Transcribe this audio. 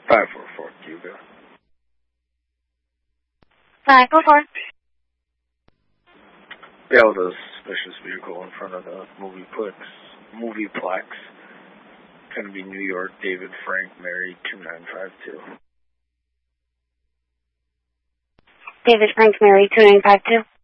544 Cuba. Alright, go for it. Yeah, with a suspicious vehicle in front of the Movieplex. Going to be New York, David Frank, Mary, 2952. David Frank, Mary, 2952.